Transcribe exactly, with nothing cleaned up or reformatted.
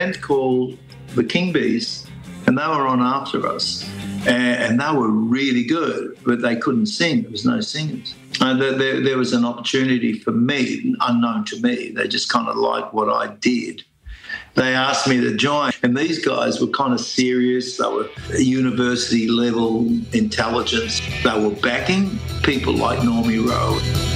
band called the King Bees, and they were on after us. And they were really good, but they couldn't sing. There was no singers. And there, there was an opportunity for me, unknown to me. They just kind of liked what I did. They asked me to join, and these guys were kind of serious. They were university-level intelligence. They were backing people like Normie Rowe.